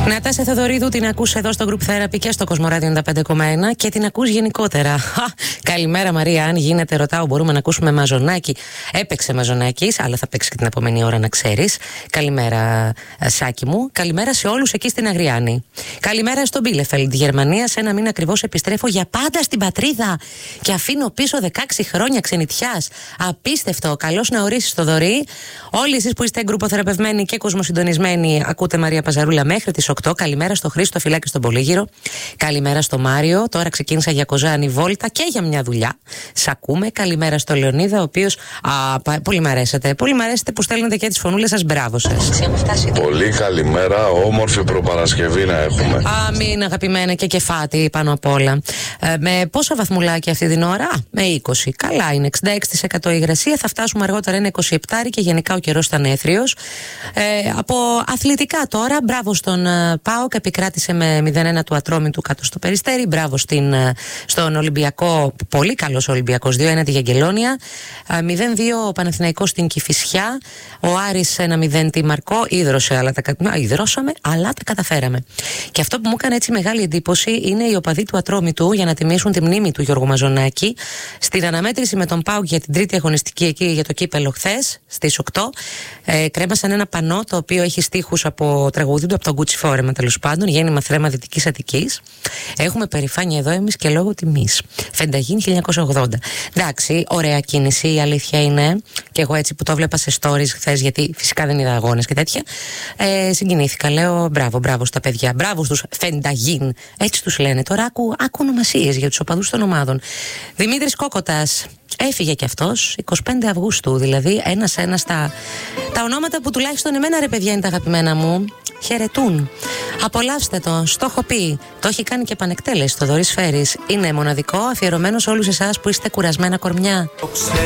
Νατάσια Θεοδωρίδου, την ακούς εδώ στο Group Therapy και στο Κοσμοράδιο 95,1 και την ακούς γενικότερα. Καλημέρα Μαρία, αν γίνεται ρωτάω, μπορούμε να ακούσουμε Μαζονάκη. Έπαιξε Μαζονάκης, αλλά θα παίξει και την επόμενη ώρα να ξέρεις. Καλημέρα Σάκη μου, καλημέρα σε όλους εκεί στην Αγριάννη. Καλημέρα στο Μπίλεφελντ, Γερμανία, σε ένα μήνα ακριβώς επιστρέφω για πάντα στην πατρίδα και αφήνω πίσω 16 χρόνια ξενιτιάς. Απίστευτο, καλώς να ορίσεις το δωρή. Όλοι εσείς που είστε γκρουποθεραπευμένοι και κοσμοσυντονισμένοι, ακούτε Μαρία Παζαρούλα μέχρι τις 8. Καλημέρα στο Χρήστο Φυλάκη στον Πολύγυρο. Καλημέρα στο Μάριο. Τώρα ξεκίνησα για Κοζάνη Βόλτα και για μια δουλειά. Σ' ακούμε. Καλημέρα στο Λεωνίδα, ο οποίος. Πολύ μ' αρέσετε. Πολύ μ' αρέσετε που στέλνετε και τις φωνούλες σας. Μπράβο σας. Πολύ καλημέρα. Όμορφη προπαρασκευή να έχουμε. Αμήν, αγαπημένα, και κεφάτι πάνω απ' όλα. Με πόσα βαθμουλάκια αυτή την ώρα? Με 20. Καλά είναι. 66% υγρασία. Θα φτάσουμε αργότερα, είναι 27 και γενικά ο καιρός ήταν έθριος. Από αθλητικά τώρα, μπράβο στον ΠΑΟΚ, επικράτησε με 0-1 του Ατρόμητου κάτω στο Περιστέρι. Μπράβο στον Ολυμπιακό, πολύ καλός Ολυμπιακός, 2-1 τη Γιαγγελόνια. 0-2 ο Παναθηναϊκός στην Κηφισιά. Ο Άρης 1-0 τη Μαρκό. Ιδρώσαμε, αλλά τα καταφέραμε. Και αυτό που μου έκανε έτσι μεγάλη εντύπωση είναι οι οπαδοί του Ατρόμητου, για να τιμήσουν τη μνήμη του Γιώργου Μαζονάκη, στην αναμέτρηση με τον ΠΑΟΚ για την τρίτη αγωνιστική εκεί για το κύπελο χθες στις 8. Κρέμασαν ένα πανό το οποίο έχει στίχους από τραγούδι του, από τον Γκούτσι Φόρεμα, τέλος πάντων, γέννημα θρέμα Δυτικής Αττικής. Έχουμε περηφάνεια εδώ εμείς και λόγω τιμής. Φενταγίν 1980. Εντάξει, ωραία κίνηση, η αλήθεια είναι. Και εγώ έτσι που το βλέπα σε stories χθες, γιατί φυσικά δεν είδα αγώνες και τέτοια, συγκινήθηκα. Λέω μπράβο στα παιδιά, μπράβο στους Φενταγίν. Έτσι τους λένε. Τώρα άκου ονομασίες για τους οπαδούς των ομάδων. Δημήτρης Κόκοτας. Έφυγε κι αυτός 25 Αυγούστου, δηλαδή ένας-ένας τα ονόματα που τουλάχιστον εμένα, ρε παιδιά, είναι τα αγαπημένα μου. Χαιρετούν. Απολαύστε το, στο έχω πει. Το έχει κάνει και επανεκτέλεση το Δωρής Φέρης. Είναι μοναδικό, αφιερωμένο σε όλους εσάς που είστε κουρασμένα κορμιά.